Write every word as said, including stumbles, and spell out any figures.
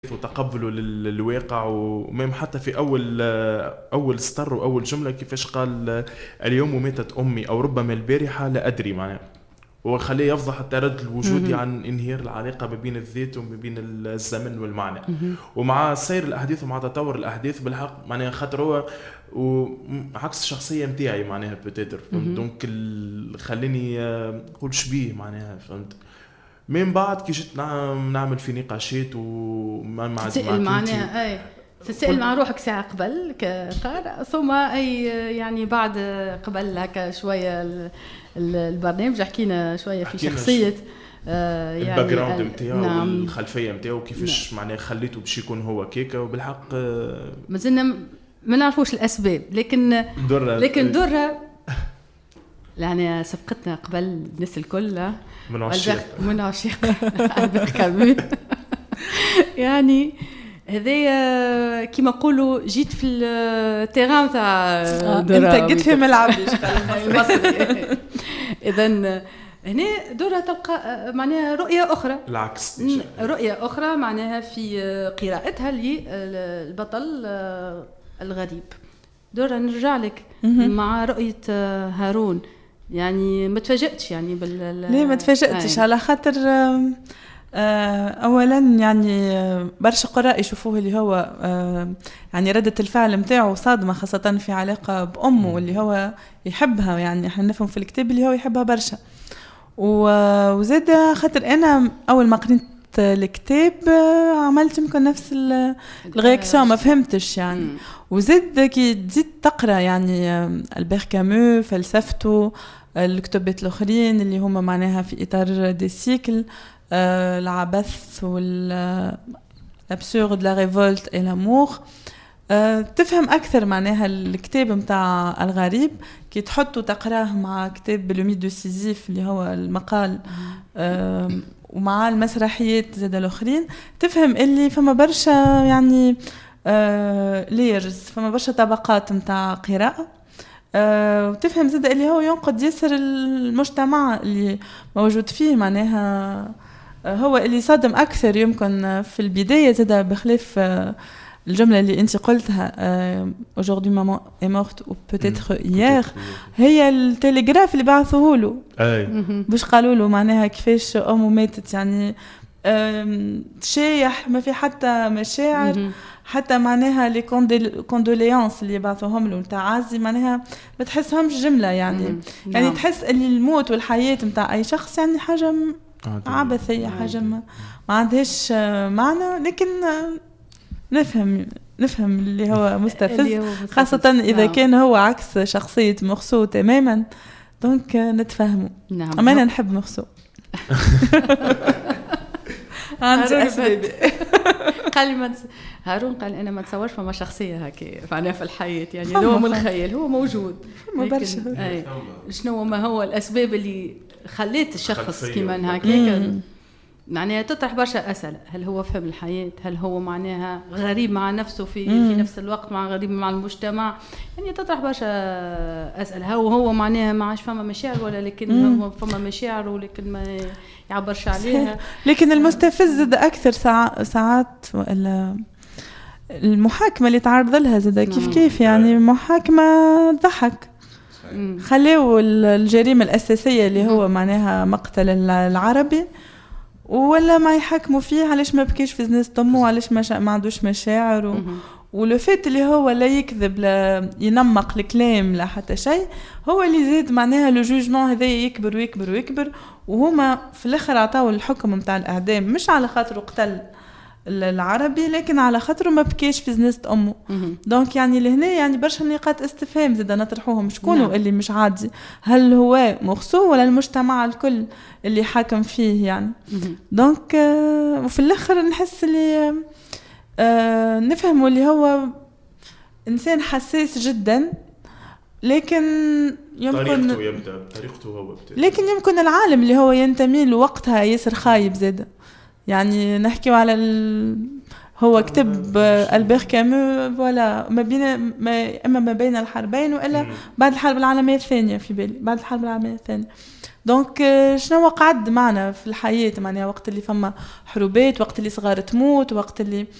وتقبله للواقع. ومم حتى في أول أول سطر وأول جملة كيفاش قال اليوم ماتت أمي أو ربما البارحة لا أدري معناه، وخليه يفضح التردد الوجودي عن انهيار العلاقة ما بين الذات وما بين الزمن والمعنى. ومع سير الأحداث ومع تطور الأحداث بالحق معناها خاطر هو وعكس الشخصية متاعي معناها بتاتر دونك خليني نقول شبيه معناها فهمت. من بعد كي جيت نعمل في نقاشات ومع مع تسأل معناها اي تسأل مع روحك ساعة قبل كقارئ ثم اي يعني بعد قبل هكا شوية البرنامج حكينا شوية في شخصية آه يعني الباك جراوند نتاعو نعم. والخلفية نتاعو كيفاش نعم. معناها خليته باش يكون هو كيكا وبالحق آه مازلنا ما نعرفوش الأسباب لكن درة لكن درة يعني سبقتنا قبل الناس الكل من عشاق من عشاق كامل يعني هذايا كيما نقولوا جيت في التيران تاع انت جيت في ملعب اذا هنا دورة تلقى معناها رؤية أخرى العكس رؤية أخرى معناها في قراءتها للبطل الغريب. دورة نرجع لك مع رؤية هارون يعني ما تفاجأتش يعني بال ليه ما تفاجأتش على خاطر اولا يعني برشا قراء يشوفوه اللي هو يعني ردة الفعل متاعه صادمة خاصة في علاقة بأمه اللي هو يحبها يعني احنا نفهم في الكتاب اللي هو يحبها برشا. وزاد خاطر انا اول ما قريت الكتاب عملت يمكن نفس الرياكسيون ما فهمتش يعني. وزاد كي تزيد تقرا يعني البير كامو فلسفته الكتبات الاخرين اللي هما معناها في اطار دي سيكل آه العبث والابسورد لا ريفولت اي لامور آه تفهم اكثر معناها الكتاب نتاع الغريب كي تحطه تقراه مع كتاب لو ميت دو سيزيف اللي هو المقال آه ومع المسرحيات زاد الاخرين تفهم اللي فما برشا يعني آه ليرز فما برشا طبقات نتاع قراءه أه وتفهم زاد اللي هو ينقد يسر المجتمع اللي موجود فيه معناها أه هو اللي صادم أكثر يمكن في البداية زاد بخلاف أه الجملة اللي أنت قلتها أه aujourd'hui maman est morte ou peut-être hier هي التليجراف اللي بعثوه له باش قالوا له معناها كيفاش أمه ماتت يعني شايح ما في حتى مشاعر حتى معناها لي كوندوليانس اللي بعثوهم له نتاع عزي معناها ما تحسهمش جمله يعني مم. يعني نعم. تحس اللي الموت والحياه نتاع اي شخص يعني حاجه عبثيه حاجه ما, ما عندهاش معنى لكن نفهم نفهم اللي هو مستفز خاصه اذا نعم. كان هو عكس شخصيه مخسو تماما دونك نتفاهموا نعم. اما انا نحب مخسو عندي أسباب قال ما هارون قال أنا ما تصورش فما شخصية هكي معناها في الحياة يعني هو من الخيال هو موجود لكن شنو ما هو الأسباب اللي خليت الشخص كيما هكاك معناها تطرح برشا أسئلة. هل هو فهم الحياة؟ هل هو معناها غريب مع نفسه في في نفس الوقت مع غريب مع المجتمع؟ يعني تطرح برشا أسئلة. هو هو معناها ما عادش فما مشاعر ولا لكن مم. هو فما مشاعر ولكن ما يعبرش عليها. لكن المستفز زاد أكثر ساعات ساعات ولا المحاكمة اللي تعرض لها زاد كيف كيف يعني محاكمة تضحك. خلوا الجريمة الأساسية اللي هو معناها مقتل العربي ولا ما يحكموا فيه علاش ما بكيش في زناز طمو علاش ما, ما عندوش مشاعر و... ولفت اللي هو لا يكذب لا ينمق الكلام لا حتى شيء هو اللي زاد معناها لو جوجمون هذا يكبر ويكبر ويكبر وهما في الاخر عطاو الحكم نتاع الاعدام مش على خاطر قتل العربي لكن على خاطر ما بكيش في زناز امه. دونك يعني لهنا يعني برشا نقاط استفهام زاد نطرحوهم شكونوا نعم. اللي مش عادي هل هو مخصو ولا المجتمع الكل اللي حاكم فيه يعني. دونك آه وفي الاخر نحس اللي آه نفهموا اللي هو انسان حساس جدا لكن يمكن طريقته يبدا طريقته هو بتاع. لكن يمكن العالم اللي هو ينتمي له وقتها ياسر خايب زاد يعني نحكيو على ال... هو كتب البير كامو ولا ما بين ما اما ما بين الحربين والا بعد الحرب العالميه الثانيه في بالي بعد الحرب العالميه الثانيه دونك شنو قعد معنا في الحياة معناها وقت اللي فما حروبات، وقت اللي صغار تموت، وقت اللي